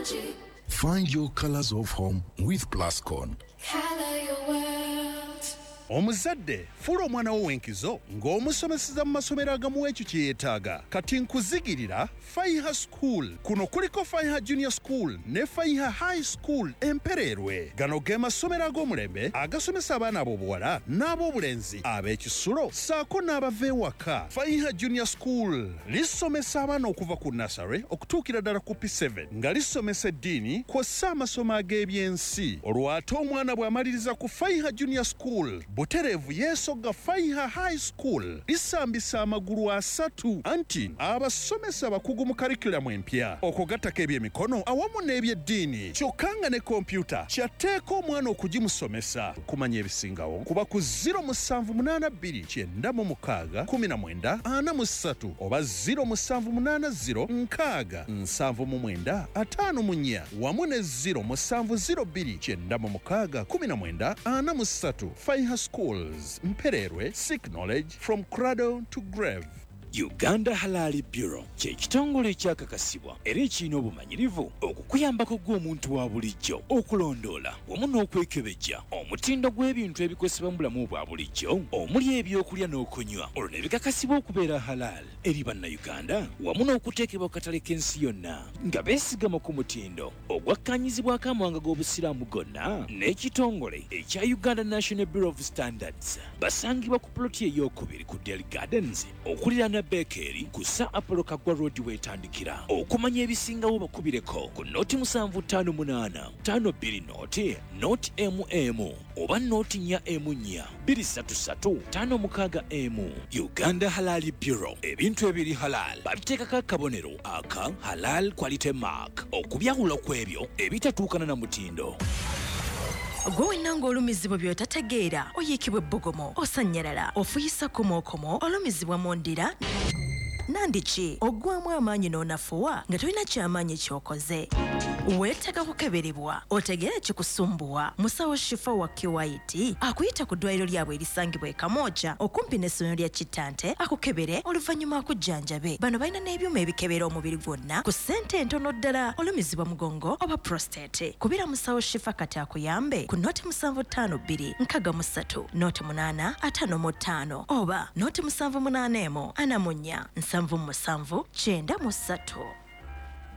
Find your colors of home with Plascon. Color your world. Omuzadde fuula omwana wo w'enkizo ng'omusomeseza mu masomero agamuwa ekyo kye yeetaaga. Kati nkuzigirira Faiha School. Kuno kuliko Faiha Junior School ne Faiha High School Empererwe. Gano ge masomero ag'omulembe agasomesa abaana ab'obuwala n'ab'obulenzi ab'ekisulo ssaako n'abava ewaka. Faiha Junior School lisomesa abaana okuva ku nursery okutuukira ddala ku P7 nga lisomesa eddiini kw'ossa amasomo ag'ebyensi. Olwo ate omwana bw'amaliriza ku Faiha Junior School butereevu yeesogga Faiha High School lisambisa amagulu asatu anti abasomesa bakugu mu karikulamu empya okugattako ebyemikono awamu n'ebyeddiini kyokka nga ne kompyuta kyatteeka omwana okugimusomesa. Kumanya ebisingawo kuba ku 0782961943 oba 0780967954 wamu ne 0702961943. Faiha Schools, Mpererwe, seek knowledge from cradle to grave. Uganda Halal Bureau ky'ekitongole ekyakakasibwa era ekirina obumanyirivu okukuyambako gw'omuntu wa bulijjo okulondoola wamu n'okwekebejja omutindo gw'ebintu ebikozesebwa mu bulamu bwa bulijjo omuli ebyokulya n'okunywa olwo ne bikakasibwa okubeera halal eri bannayuganda wamu n'okuteekebwa ku katale k'ensi yonna nga beesigama ku mutindo ogwakkaanyizibwako amawanga g'obusiraamu gonna n'ekitongole ekya Uganda National Bureau of Standards. Basangibwa ku ploti ey'okubiri ku Dairy Gardens okuliraana Bakery ku Sir Apollo Kagwa Road wetandikira. Okumanya ebisingawo bakubireko ku noti 758 520 noti oba noti 4 233 Uganda Halal Bureau. Ebintu ebiri halal babiteekako akabonero aka Halal Quality Mark okubyawula kw'ebyo ebitatuukana na mutindo. Gwe nanga olumizibwa by'otategeera oyiikibwa ebbogomo osanyalala ofuyisa komokomo olumizibwa mu ndira nandiki ogwamu amaanyi n'onafuwa nga tolina kyamaanyi ky'okoze weetaaga kukeberebwa otegeere kikusumbuwa. Musawo Shifa wa Kiwaiti akuyita ku ddwaliro lyabwe erisangibwa e Kamooja okumpi n'essomero lya Kitante akukebere oluvannyuma akujjanjabe. Bano balina n'ebyuma ebikebera omubiri gwonna ku ssente entono ddala olumizibwa mugongo oba prostate. Kubira Musawo Shifa kati akuyambe ku noti 752 noti 855 oba noti 781 7 9 93.